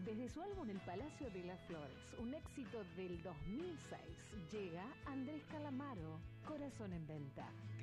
Desde su álbum El Palacio de las Flores, un éxito del 2006, llega Andrés Calamaro, Corazón en Venta.